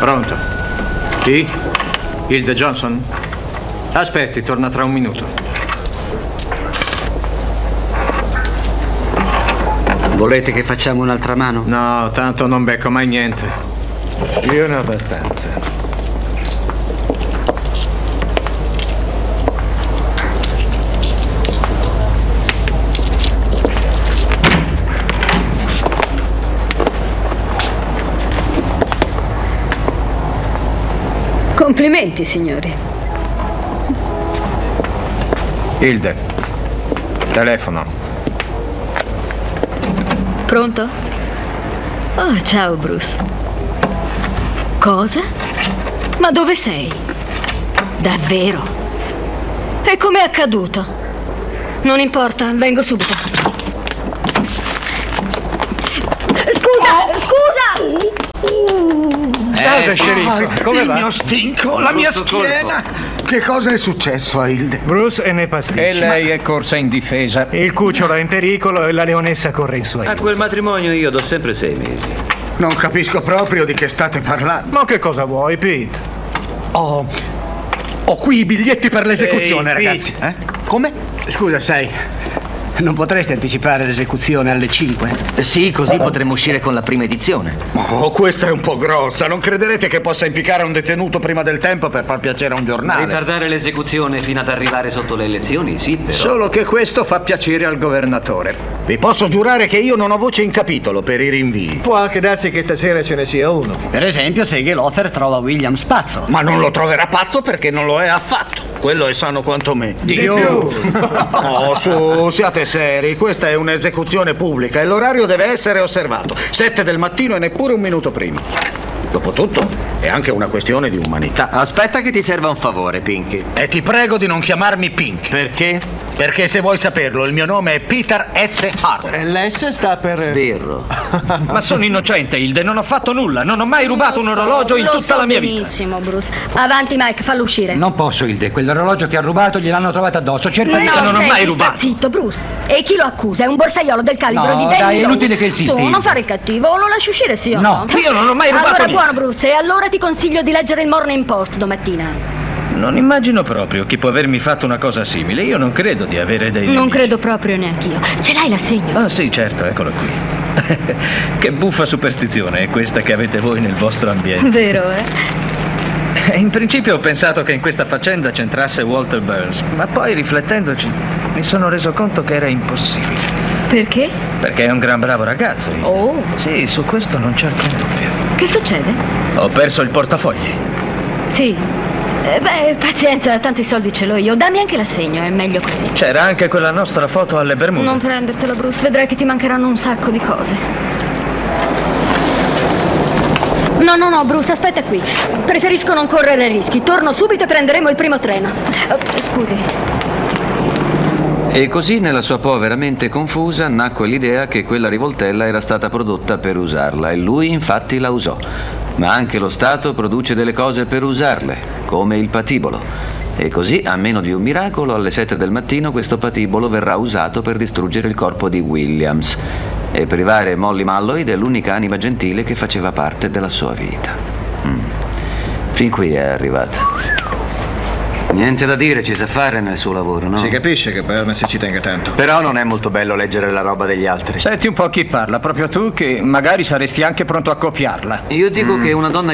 Pronto? Chi? Hilde Johnson? Aspetti, torna tra un minuto. Volete che facciamo un'altra mano? No, tanto non becco mai niente. Io ne ho abbastanza. Complimenti, signori. Hilde, telefono. Pronto? Oh, ciao, Bruce. Cosa? Ma dove sei? Davvero? E com'è accaduto? Non importa, vengo subito. Scusa! Salve, sceriffo. Come il va? mio stinco, la mia schiena. Che cosa è successo a Hilde? Bruce è nei pasticci. E lei è corsa in difesa. Il cucciolo è in pericolo e la leonessa corre in suo A aiuto. quel matrimonio io do sempre 6 mesi. Non capisco proprio di che state parlando. Ma che cosa vuoi, Pete? Ho qui i biglietti per l'esecuzione, Ehi, ragazzi. Come? Scusa, sai, non potresti anticipare l'esecuzione alle 5? Sì, così potremmo uscire con la prima edizione. Oh, questa è un po' grossa. Non crederete che possa impiccare un detenuto prima del tempo per far piacere a un giornale? Ritardare l'esecuzione fino ad arrivare sotto le elezioni, sì, però. Solo che questo fa piacere al governatore. Vi posso giurare che io non ho voce in capitolo per i rinvii. Può anche darsi che stasera ce ne sia uno. Per esempio, se Gelofer trova Williams pazzo. Ma non lo troverà pazzo perché non lo è affatto. Quello è sano quanto me. Di più. No, su, siate seri. Questa è un'esecuzione pubblica e l'orario deve essere osservato. 7 del mattino e neppure un minuto prima. Dopotutto, è anche una questione di umanità. Aspetta che ti serva un favore, Pinky. E ti prego di non chiamarmi Pink. Perché? Perché se vuoi saperlo, il mio nome è Peter S. Hart. L'S sta per... Birro. Ma sono innocente, Hilde, non ho fatto nulla. Non ho mai rubato un orologio in tutta la mia vita. Benissimo, Bruce. Avanti, Mike, fallo uscire. Non posso, Hilde. Quell'orologio che ha rubato gliel'hanno trovato addosso. Cerca di... non ho mai senti, rubato. sta zitto, Bruce. E chi lo accusa? È un borsaiolo del calibro No, di Danny dai, è Lowe. inutile che insisti. Su, non fare il cattivo, o lo lasci uscire, sì o no? No, io non ho mai rubato Allora, niente. buono, Bruce, e allora ti consiglio di leggere il Morning Post domattina. Non immagino proprio chi può avermi fatto una cosa simile. Io non credo di avere dei Non nemici. credo proprio neanch'io. Ce l'hai l'assegno? Ah sì, certo, eccolo qui. Che buffa superstizione è questa che avete voi nel vostro ambiente. Vero, eh? In principio ho pensato che in questa faccenda c'entrasse Walter Burns, ma poi riflettendoci mi sono reso conto che era impossibile. Perché? Perché è un gran bravo ragazzo. Hilde. Oh, Sì, su questo non c'è alcun dubbio. che succede? Ho perso il portafogli. Sì. Beh, pazienza, tanto i soldi ce l'ho io. Dammi anche l'assegno, è meglio così. C'era anche quella nostra foto alle Bermude. Non prendertela, Bruce, vedrai che ti mancheranno un sacco di cose. No, Bruce, aspetta qui. Preferisco non correre rischi. Torno subito e prenderemo il primo treno. Scusi. E così nella sua povera mente confusa nacque l'idea che quella rivoltella era stata prodotta per usarla e lui infatti la usò. Ma anche lo Stato produce delle cose per usarle, come il patibolo. E così, a meno di un miracolo, alle 7 del mattino questo patibolo verrà usato per distruggere il corpo di Williams e privare Molly Malloy dell'unica anima gentile che faceva parte della sua vita. Fin qui è arrivata. Niente da dire, ci sa fare nel suo lavoro, no? Si capisce che Burns ci tenga tanto. Però non è molto bello leggere la roba degli altri. Senti un po' chi parla, proprio tu che magari saresti anche pronto a copiarla. Io dico che una donna